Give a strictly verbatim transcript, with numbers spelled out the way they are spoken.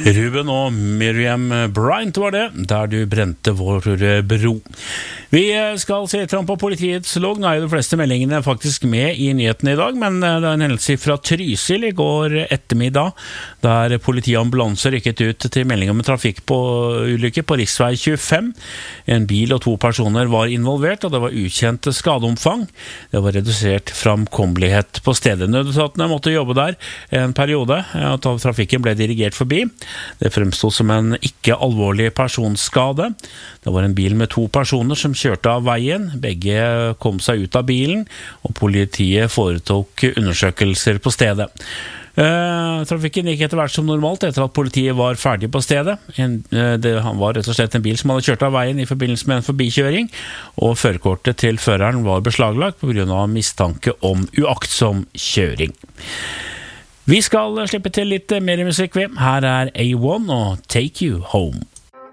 Ruben og Miriam Bryant var det, der du brente vår bro. Vi skal se litt på politiets logg. Nå er jo de fleste meldingene faktisk med i nyhetene i dag, men det er en hendelse fra Trysil i går ettermiddag, der politiambulanser rykket ut til melding om en trafikkulykke på riksvei tjuefem. En bil og to personer var involvert, og det var ukjent skadeomfang. Det var redusert framkommelighet på stedet. Nødetatene måtte jobbe der en periode, at trafikken ble dirigert forbi. Det fremstod som en ikke alvorlig personskade. Det var en bil med to personer som kjørte av veien. Begge kom seg ut av bilen, og politiet foretok undersøkelser på stedet. Uh, trafikken gikk etter hvert som normalt etter at politiet var ferdig på stedet. En, uh, det var rett og slett en bil som hadde kjørt av veien i forbindelse med en forbikjøring, og førerkortet til føreren var beslaglagt på grunn av mistanke om uaktsom kjøring. Vi skal slippe til litt mer musikk. Her er A one og Take You Home.